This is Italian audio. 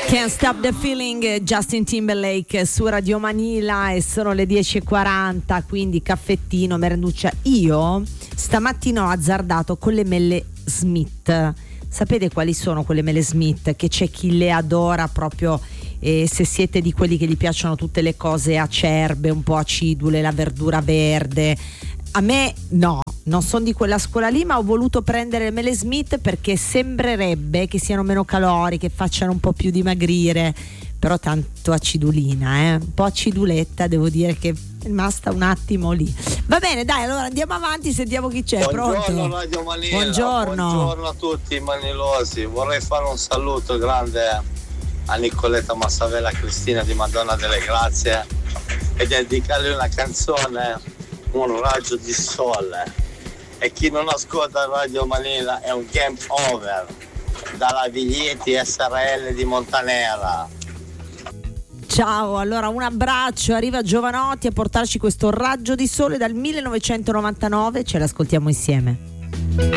Can't Stop the Feeling, Justin Timberlake su Radio Manila, e sono le 10:40, quindi caffettino, merenduccia. Io stamattina ho azzardato con le mele Smith. Sapete quali sono quelle mele Smith? Che c'è chi le adora proprio, se siete di quelli che gli piacciono tutte le cose acerbe, un po' acidule, la verdura verde. A me no, non sono di quella scuola lì, ma ho voluto prendere le mele Smith perché sembrerebbe che siano meno caloriche, facciano un po' più dimagrire, però tanto acidulina, un po' aciduletta, devo dire che è rimasta un attimo lì. Va bene, dai, allora andiamo avanti, sentiamo chi c'è. Buongiorno, pronto? Radio Manila. Buongiorno A tutti i manilosi. Vorrei fare un saluto grande a Nicoletta Massavella Cristina di Madonna delle Grazie e dedicargli una canzone, Un raggio di sole. E chi non ascolta Radio Manila è un game over, dalla Viglieti SRL di Montanera. Ciao, allora un abbraccio, arriva Giovanotti a portarci questo raggio di sole dal 1999, ce l'ascoltiamo insieme.